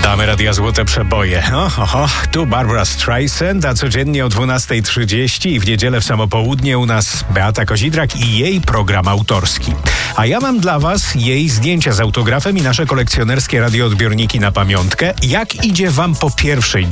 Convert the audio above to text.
Damy Radia Złote Przeboje. Tu Barbara Streisand, a codziennie o 12:30 i w niedzielę w samo południe u nas Beata Kozidrak i jej program autorski. A ja mam dla was jej zdjęcia z autografem i nasze kolekcjonerskie radioodbiorniki na pamiątkę. Jak idzie wam po pierwszej